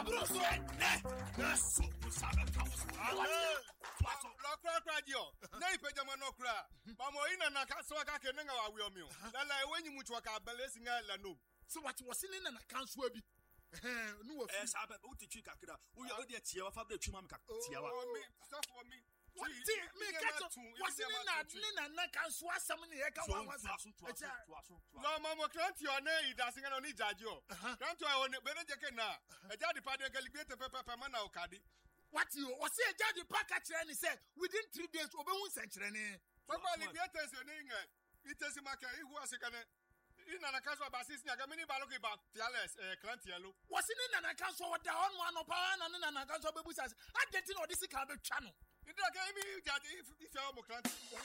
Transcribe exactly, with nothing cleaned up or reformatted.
Abro so. Yes. Sabe kawo. La kra kra dio. Na ipejama no kra. Mamo ina na kaso aka kenenga wa wi omi. La la enyi mutu aka balesi nga la no. So what was in na kanso abi. Eh no wa. Eh sabe o ti twika kra. Wo ya o de tie wa fa bra twima me ka tie wa. Oh me, stop for me. What me catch what's in na na na kanso asam ne ye ka wa wa. No mamo kranti o na ida singa no ni jaji o. Kranti o ne beneje ke na. Eja di pa de kalibrate pepe pe mana o kadi. What you was say Jadi Parker Chen said within three days Obe century. Papa Libiates and it is Maka who was a can in an account of assisting a mini baloki about Tiales, Clantiello. Was in an account of the on one of Pan and an account of Babusas. I didn't know this is a channel. It can't be that if you're